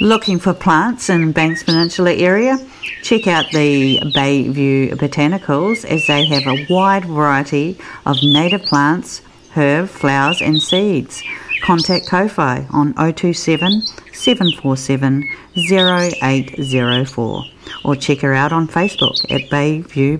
Looking for plants in Banks Peninsula area? Check out the Bayview Botanicals, as they have a wide variety of native plants, herb, flowers and seeds. Contact Ko-Fi on 027 747 0804 or check her out on Facebook at Bayview